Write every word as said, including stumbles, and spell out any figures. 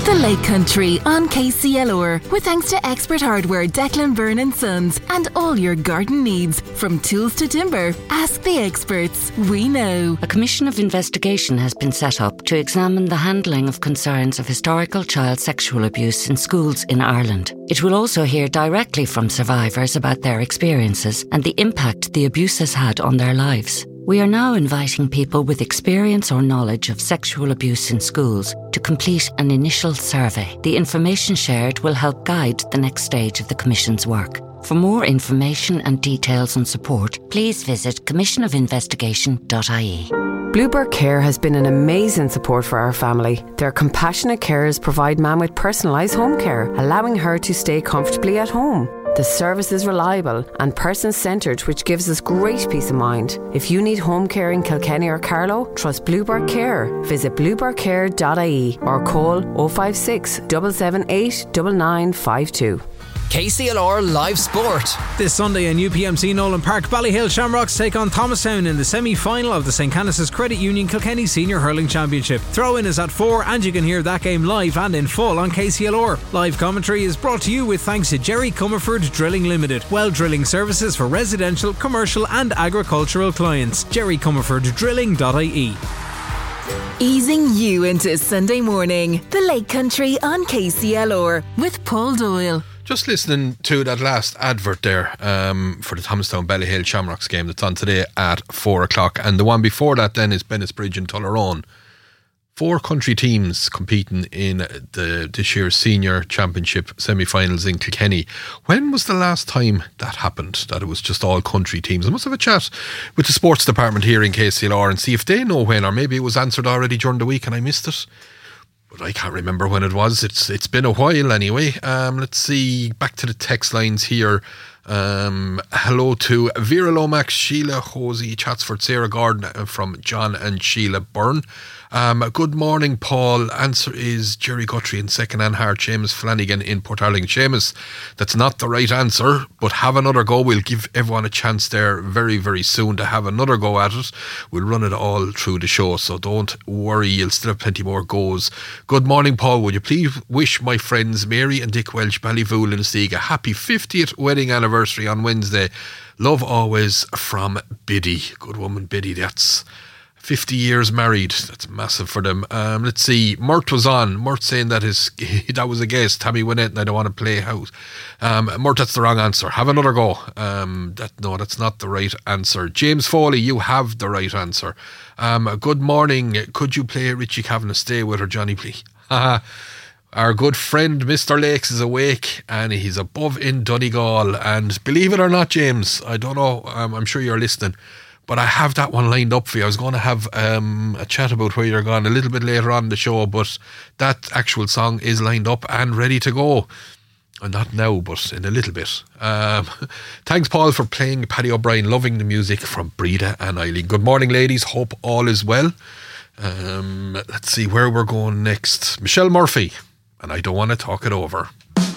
The Lake Country on K C L R, with thanks to Expert Hardware, Declan Byrne and Sons, and all your garden needs, from tools to timber. Ask the experts. We know. A commission of investigation has been set up to examine the handling of concerns of historical child sexual abuse in schools in Ireland. It will also hear directly from survivors about their experiences and the impact the abuse has had on their lives. We are now inviting people with experience or knowledge of sexual abuse in schools to complete an initial survey. The information shared will help guide the next stage of the Commission's work. For more information and details on support, please visit commission of investigation dot I E. Bluebird Care has been an amazing support for our family. Their compassionate carers provide Mam with personalised home care, allowing her to stay comfortably at home. The service is reliable and person-centred, which gives us great peace of mind. If you need home care in Kilkenny or Carlow, trust Bluebird Care. Visit bluebird care dot I E or call oh five six, seven seven eight, nine nine five two. K C L R Live Sport. This Sunday in U P M C Nolan Park, Ballyhill Shamrocks take on Thomastown in the semi-final of the St Canice's Credit Union Kilkenny Senior Hurling Championship. Throw-in is at four, and you can hear that game live and in full on K C L R. Live commentary is brought to you with thanks to Jerry Comerford Drilling Limited. Well drilling services for residential, commercial and agricultural clients. jerry comerford drilling dot I E. Easing you into Sunday morning. The Lake Country on K C L R with Paul Doyle. Just listening to that last advert there um, for the Thomastown Ballyhill Shamrocks game that's on today at four o'clock, and the one before that then is Bennettsbridge and Tullaroan. Four country teams competing in the this year's Senior Championship semi-finals in Kilkenny. When was the last time that happened, that it was just all country teams? I must have a chat with the sports department here in K C L R and see if they know when, or maybe it was answered already during the week and I missed it. But I can't remember when it was. It's It's been a while anyway. Um, let's see, back to the text lines here. Um, hello to Vera Lomax, Sheila Hosey, Chatsford, Sarah Gordon from John and Sheila Byrne. Um, good morning, Paul. Answer is Jerry Guthrie in second and Hart, Seamus Flanagan in Portarling. Seamus, that's not the right answer, but have another go. We'll give everyone a chance there very, very soon to have another go at it. We'll run it all through the show, so don't worry, you'll still have plenty more goes. Good morning, Paul. Would you please wish my friends Mary and Dick Welch, Ballyvool and Stiga a happy fiftieth wedding anniversary on Wednesday. Love always from Biddy. Good woman, Biddy. That's fifty years married. That's massive for them. Um, let's see. Mert was on. Mert saying that his that was a guess. Tammy Winnett and I don't want to play house. Um, Mert, that's the wrong answer. Have another go. Um, that no, that's not the right answer. James Foley, you have the right answer. Um, good morning. Could you play Richie Kavanagh? Stay with her, Johnny, please. Our good friend Mister Lakes is awake and he's above in Donegal, and believe it or not, James, I don't know, um, I'm sure you're listening, but I have that one lined up for you. I was going to have um, a chat about where you're going a little bit later on in the show, but that actual song is lined up and ready to go. And not now, but in a little bit. Um, thanks, Paul, for playing Paddy O'Brien. Loving the music from Breda and Eileen. Good morning, ladies. Hope all is well. Um, let's see where we're going next. Michelle Murphy, and I don't want to talk it over.